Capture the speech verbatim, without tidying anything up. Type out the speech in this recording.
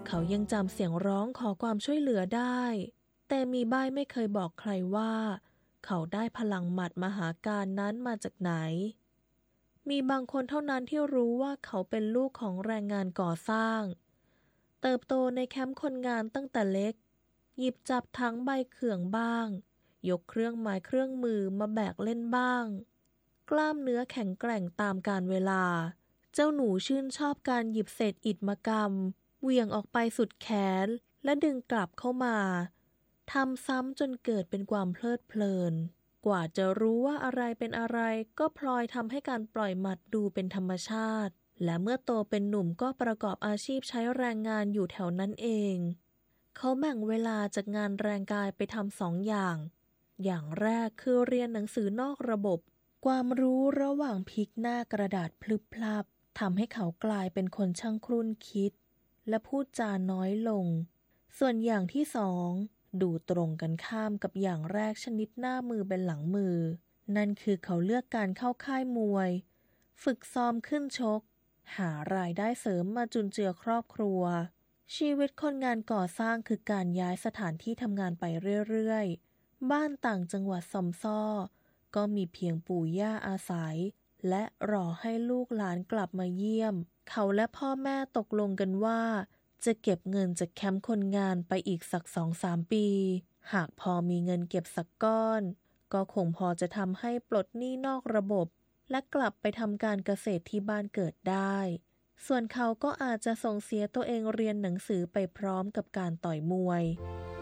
เขายังจำเสียงร้องขอความช่วยเหลือได้แต่มีบ้ายไม่เคยบอกใครว่าเขาได้พลังหมัดมหาการนั้นมาจากไหนมีบางคนเท่านั้นที่รู้ว่าเขาเป็นลูกของแรงงานก่อสร้างเติบโตในแคมป์คนงานตั้งแต่เล็กหยิบจับทั้งใบเขื่องบ้างยกเครื่องไม้เครื่องมือมาแบกเล่นบ้างกล้ามเนื้อแข็งแกร่งตามกาลเวลาเจ้าหนูชื่นชอบการหยิบเศษอิฐมากำเหวี่ยงออกไปสุดแขนและดึงกลับเข้ามาทำซ้ำจนเกิดเป็นความเพลิดเพลินกว่าจะรู้ว่าอะไรเป็นอะไรก็พลอยทำให้การปล่อยหมัดดูเป็นธรรมชาติและเมื่อโตเป็นหนุ่มก็ประกอบอาชีพใช้แรงงานอยู่แถวนั้นเองเขาแบ่งเวลาจากงานแรงกายไปทำสองอย่างอย่างแรกคือเรียนหนังสือนอกระบบความรู้ระหว่างพลิกหน้ากระดาษพลึบพลับทำให้เขากลายเป็นคนช่างครุ่นคิดและพูดจาน้อยลงส่วนอย่างที่สองดูตรงกันข้ามกับอย่างแรกชนิดหน้ามือเป็นหลังมือนั่นคือเขาเลือกการเข้าค่ายมวยฝึกซ้อมขึ้นชกหารายได้เสริมมาจุนเจือครอบครัวชีวิตคนงานก่อสร้างคือการย้ายสถานที่ทำงานไปเรื่อยๆบ้านต่างจังหวัดซอมซ่อก็มีเพียงปู่ย่าอาศัยและรอให้ลูกหลานกลับมาเยี่ยมเขาและพ่อแม่ตกลงกันว่าจะเก็บเงินจากแคมป์คนงานไปอีกสัก สองถึงสาม ปีหากพอมีเงินเก็บสักก้อนก็คงพอจะทำให้ปลดหนี้นอกระบบและกลับไปทำการเกษตรที่บ้านเกิดได้ส่วนเขาก็อาจจะส่งเสียตัวเองเรียนหนังสือไปพร้อมกับการต่อยมวย